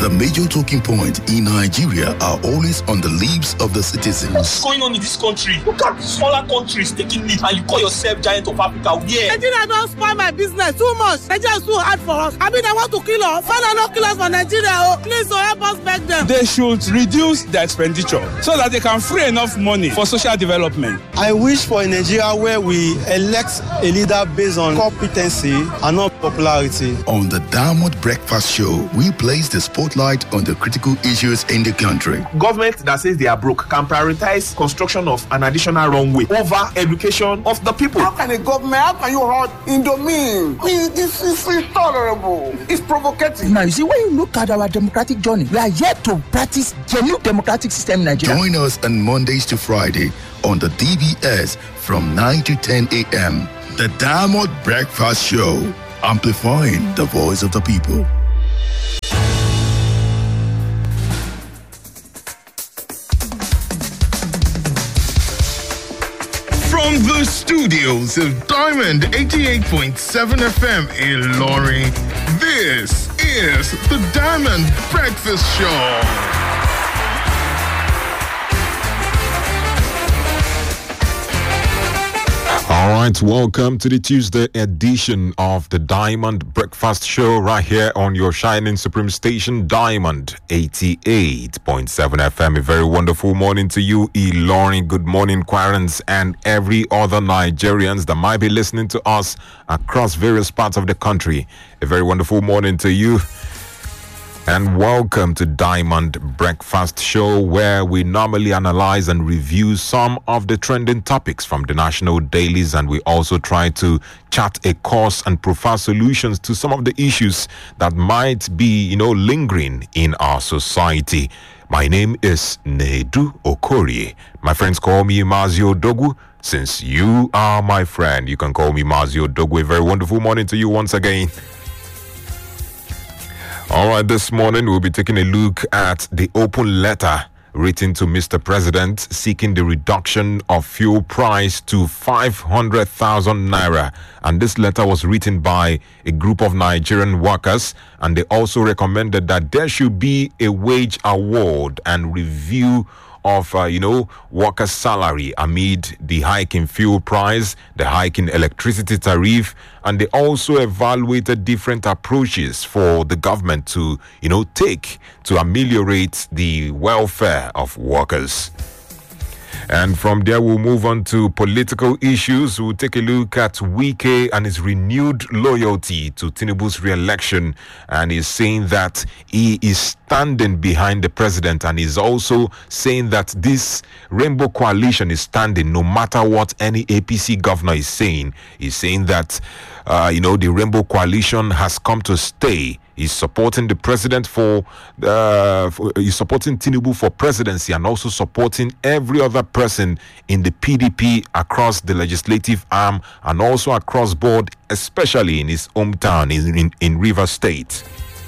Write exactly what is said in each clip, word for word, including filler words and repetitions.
The major talking points in Nigeria are always on the lips of the citizens. What's going on in this country? Look at smaller countries taking lead and you call yourself giant of Africa. Yeah. Nigeria don't spoil my business too much. Nigeria is too hard for us. I mean, I want to kill us. Father, no kill us for Nigeria. Oh, please, so help us beg them. They should reduce their expenditure so that they can free enough money for social development. I wish for a Nigeria where we elect a leader based on competency and not popularity. On the Diamond Breakfast Show, we place the spotlight on the critical issues in the country. Government that says they are broke can prioritize construction of an additional runway over education of the people. How can a government, how can you hurt Indomine? I mean, this is intolerable. It's provocative. Now, you see, when you look at our democratic journey, we are yet to practice genuine democratic system in Nigeria. Join us on Mondays to Friday on the D B S from nine to ten a.m. The Diamond Breakfast Show, amplifying the voice of the people. From the studios of Diamond eighty-eight point seven F M Ilorin, this is the Diamond Breakfast Show. All right, welcome to the Tuesday edition of the Diamond Breakfast Show right here on your shining supreme station, Diamond eighty-eight point seven F M. A very wonderful morning to you, Ilorin. Good morning, Quarants, and every other Nigerians that might be listening to us across various parts of the country. A very wonderful morning to you. And welcome to Diamond Breakfast Show, where we normally analyze and review some of the trending topics from the national dailies, and we also try to chart a course and provide solutions to some of the issues that might be, you know, lingering in our society. My name is Nedu Okorie. My friends call me Mazio Dogu. Since you are my friend, you can call me Mazio Dogu. A very wonderful morning to you once again. All right, this morning we'll be taking a look at the open letter written to Mister President seeking the reduction of fuel price to five hundred thousand naira. And this letter was written by a group of Nigerian workers, and they also recommended that there should be a wage award and review of, uh, you know, worker salary amid the hike in fuel price, the hike in electricity tariff, and they also evaluated different approaches for the government to, you know, take to ameliorate the welfare of workers. And from there, we'll move on to political issues. We'll take a look at Wike and his renewed loyalty to Tinubu's re-election. And he's saying that he is standing behind the president. And he's also saying that this Rainbow Coalition is standing no matter what any A P C governor is saying. He's saying that, uh, you know, the Rainbow Coalition has come to stay. He's supporting the president for, uh, for, he's supporting Tinubu for presidency and also supporting every other person in the P D P across the legislative arm and also across board, especially in his hometown in, in, in Rivers State.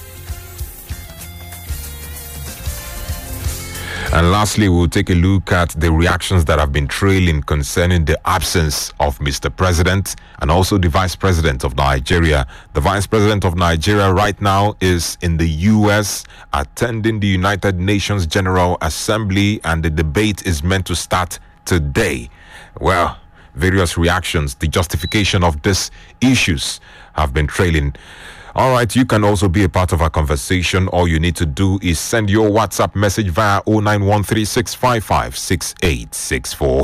And lastly, we'll take a look at the reactions that have been trailing concerning the absence of Mister President and also the Vice President of Nigeria. The Vice President of Nigeria right now is in the U S attending the United Nations General Assembly, and the debate is meant to start today. Well, various reactions, the justification of these issues have been trailing. All right, you can also be a part of our conversation. All you need to do is send your WhatsApp message via zero nine one three six five five six eight six four.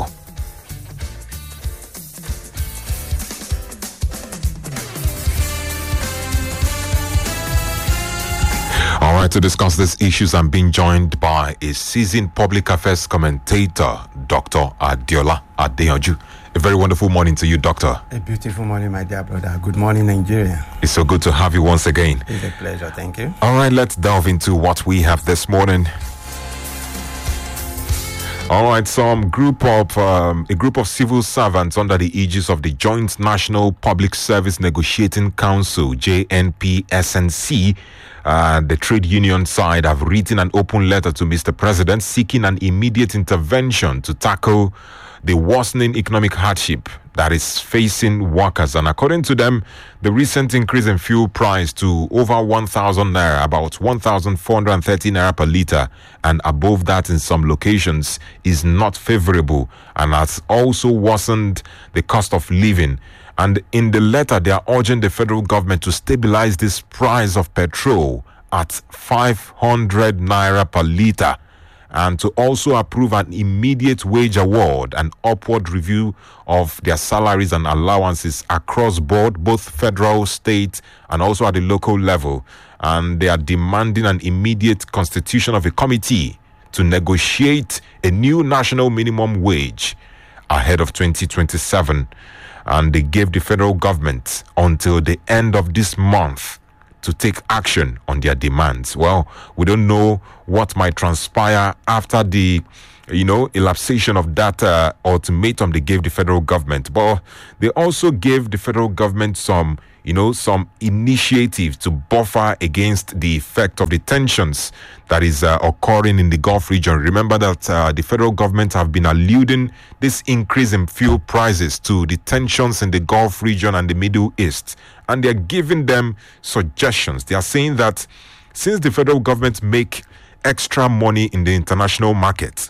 All right, to discuss these issues, I'm being joined by a seasoned public affairs commentator, Doctor Adiola Adeyanju. A very wonderful morning to you, Doctor. A beautiful morning, my dear brother. Good morning, Nigeria. It's so good to have you once again. It's a pleasure. Thank you. All right, let's delve into what we have this morning. All right, some group of um, a group of civil servants under the aegis of the Joint National Public Service Negotiating Council, J N P S N C, uh, the trade union side, have written an open letter to Mister President seeking an immediate intervention to tackle the worsening economic hardship that is facing workers. And according to them, the recent increase in fuel price to over one thousand naira, about one thousand four hundred thirty naira per litre, and above that in some locations, is not favorable and has also worsened the cost of living. And in the letter, they are urging the federal government to stabilize this price of petrol at five hundred naira per litre, and to also approve an immediate wage award and upward review of their salaries and allowances across board, both federal, state, and also at the local level. And they are demanding an immediate constitution of a committee to negotiate a new national minimum wage ahead of twenty twenty-seven. And they gave the federal government until the end of this month to take action on their demands. Well, we don't know what might transpire after the, you know, elapsation of that uh, ultimatum they gave the federal government. But they also gave the federal government some, you know, some initiatives to buffer against the effect of the tensions that is uh, occurring in the Gulf region. Remember that uh, the federal government have been alluding this increase in fuel prices to the tensions in the Gulf region and the Middle East. And they're giving them suggestions. They are saying that since the federal government make extra money in the international market,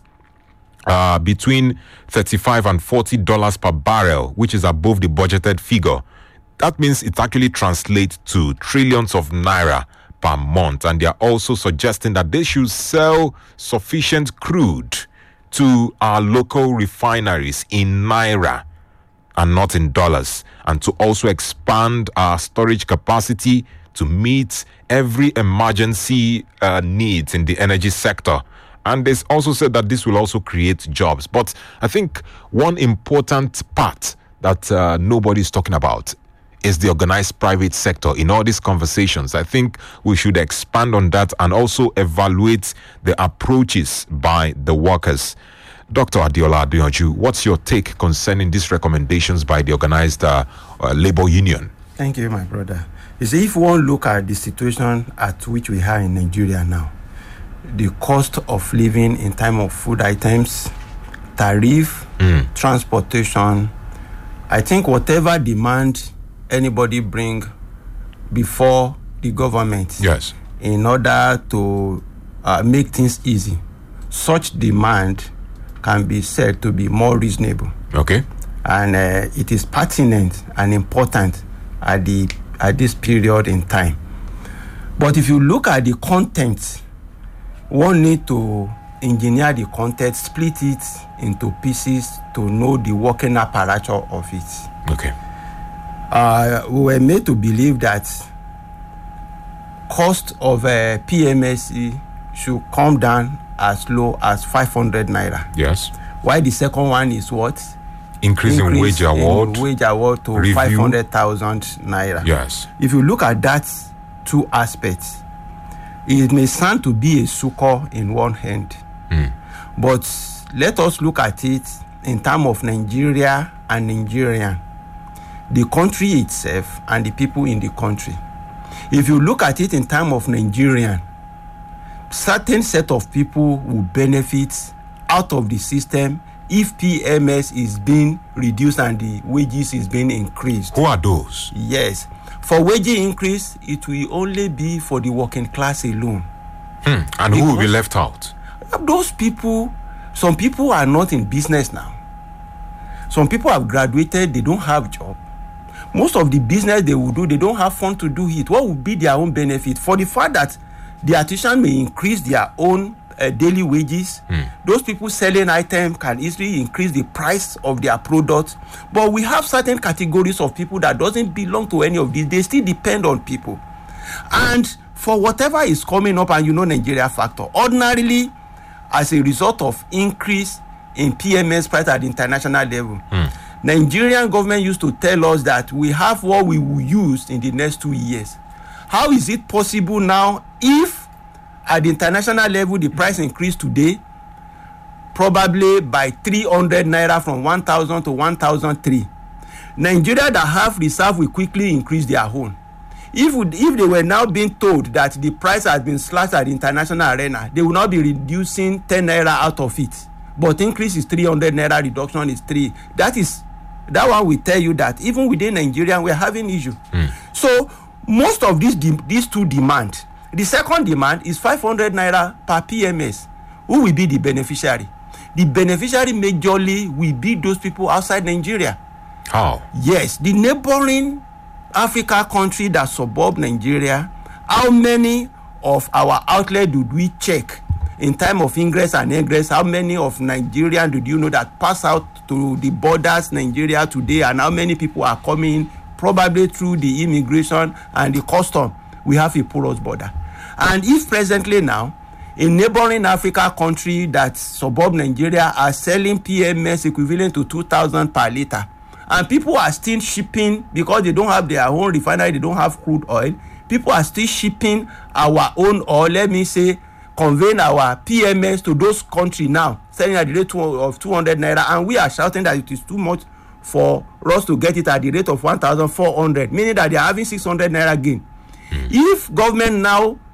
uh, between thirty-five and forty dollars per barrel, which is above the budgeted figure, that means it actually translates to trillions of naira per month. And they are also suggesting that they should sell sufficient crude to our local refineries in naira and not in dollars, and to also expand our storage capacity to meet every emergency uh, needs in the energy sector. And they also said that this will also create jobs. But I think one important part that uh, nobody is talking about is the organized private sector in all these conversations. I think we should expand on that and also evaluate the approaches by the workers. Doctor Adeola Adeyanju, what's your take concerning these recommendations by the organized uh, uh, labor union? Thank you, my brother. You see, if one look at the situation at which we are in Nigeria now, the cost of living in time of food items, tariff, mm. transportation, I think whatever demand anybody bring before the government, yes, in order to uh, make things easy, such demand can be said to be more reasonable. Okay. And uh, it is pertinent and important at the at this period in time. But if you look at the content, one need to engineer the content, split it into pieces to know the working apparatus of it. Okay. Uh, we were made to believe that cost of uh, P M S E should come down as low as five hundred naira. Yes. Why the second one is what? Increase, Increase in wage award. In wage award to review. five hundred thousand naira. Yes. If you look at that two aspects, it may sound to be a succor in one hand. Mm. But let us look at it in terms of Nigeria and Nigerian, the country itself and the people in the country. If you look at it in terms of Nigerian, certain set of people will benefit out of the system if P M S is being reduced and the wages is being increased. Who are those? Yes. For wage increase, it will only be for the working class alone. Hmm. And because who will be left out? Those people, some people are not in business now. Some people have graduated, they don't have job. Most of the business they will do, they don't have fund to do it. What will be their own benefit? For the fact that the artisan may increase their own uh, daily wages. Mm. Those people selling items can easily increase the price of their products. But we have certain categories of people that doesn't belong to any of these. They still depend on people. And for whatever is coming up, and you know Nigeria factor, ordinarily, as a result of increase in P M S price at the international level, mm. Nigerian government used to tell us that we have what we will use in the next two years. How is it possible now if at the international level the price increased today probably by three hundred naira from one thousand to one thousand three? Nigeria that have reserve will quickly increase their own. If, if they were now being told that the price has been slashed at the international arena, they will not be reducing ten naira out of it. But increase is three hundred naira, reduction is three. That is that one will tell you that even within Nigeria, we're having issue. Mm. So most of these de- these two demand. The second demand is five hundred naira per P M S. Who will be the beneficiary? The beneficiary majorly will be those people outside Nigeria. How? Yes, the neighboring Africa country that suburb Nigeria. How many of our outlets do we check in time of ingress and egress? How many of Nigerians do you know that pass out to the borders Nigeria today, and how many people are coming probably through the immigration and the custom? We have a porous border. And if presently now, a neighboring Africa country that suburb Nigeria are selling P M S equivalent to two thousand per litre, and people are still shipping because they don't have their own refinery, they don't have crude oil, people are still shipping our own, or let me say, conveying our P M S to those countries now, selling at the rate of two hundred naira, and we are shouting that it is too much for us to get it at the rate of one thousand four hundred, meaning that they are having six hundred naira gain. Mm. If government now